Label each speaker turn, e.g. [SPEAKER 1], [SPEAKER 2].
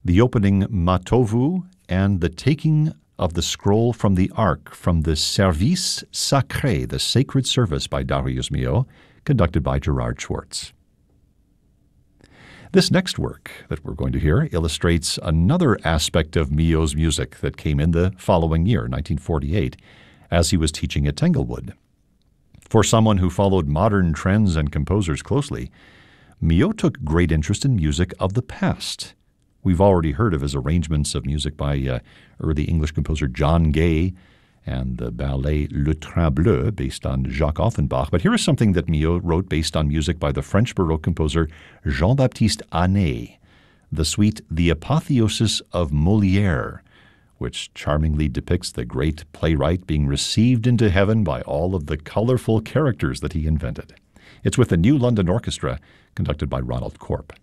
[SPEAKER 1] the opening Matovu, and the taking of the scroll from the ark from the Service Sacré, the sacred service by Darius Milhaud, conducted by Gerard Schwartz. This next work that we're going to hear illustrates another aspect of Milhaud's music that came in the following year, 1948, as he was teaching at Tanglewood. For someone who followed modern trends and composers closely, Milhaud took great interest in music of the past. We've already heard of his arrangements of music by early English composer John Gay and the ballet Le Train Bleu, based on Jacques Offenbach. But here is something that Milhaud wrote based on music by the French Baroque composer Jean-Baptiste Anet, the suite The Apotheosis of Molière, which charmingly depicts the great playwright being received into heaven by all of the colorful characters that he invented. It's with the New London Orchestra, conducted by Ronald Corp.